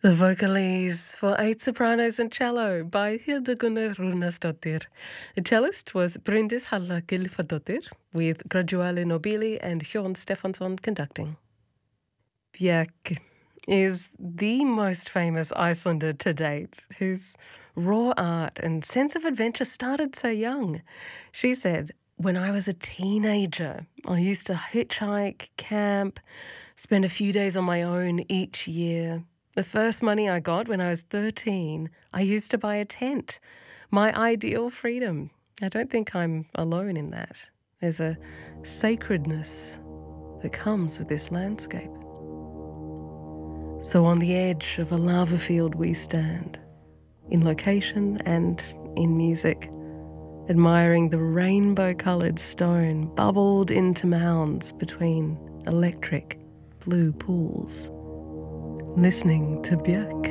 The Vocalese for Eight Sopranos and Cello by Hildegunna Runasdottir. The cellist was Bryndis Halla Gylfadottir, with Graduale Nobili and Hjörn Stefansson conducting. Björk is the most famous Icelander to date, whose raw art and sense of adventure started so young. She said, "When I was a teenager, I used to hitchhike, camp, spend a few days on my own each year. The first money I got when I was 13, I used to buy a tent. My ideal freedom. I don't think I'm alone in that. There's a sacredness that comes with this landscape. So on the edge of a lava field we stand, in location and in music, admiring the rainbow-coloured stone bubbled into mounds between electric blue pools, listening to Björk."